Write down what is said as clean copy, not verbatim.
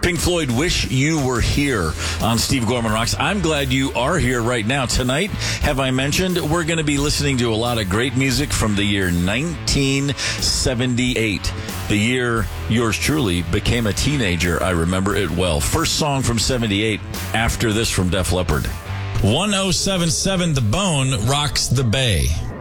Pink Floyd, Wish You Were Here on Steve Gorman Rocks. I'm glad you are here right now. Tonight, have I mentioned, we're going to be listening to a lot of great music from the year 1978. The year yours truly became a teenager. I remember it well. First song from 78, after this from Def Leppard. 1077 The Bone rocks the Bay.